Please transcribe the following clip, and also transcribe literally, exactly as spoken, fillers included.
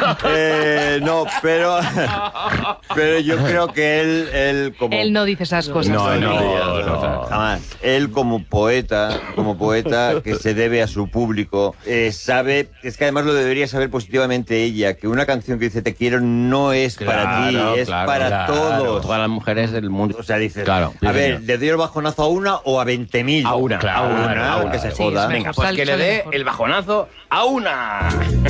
Eh, no, pero, pero yo creo que él, él como... Él no dice esas cosas. No, No, no, no, no. jamás. Él como poeta, como poeta que se debe a su público, eh, sabe, es que además lo debería saber positivamente ella, que una canción que dice te quiero no es para ti, Claro, es claro, para claro. todos. Todas las mujeres del mundo. O sea, dices, Claro, a sí, ver, señor. ¿le doy el bajonazo a una o a veinte mil? A una, a claro, una, claro, que se Sí, joda. es Venga, mejor, pues sal- que le sale dé mejor. el bajonazo a una.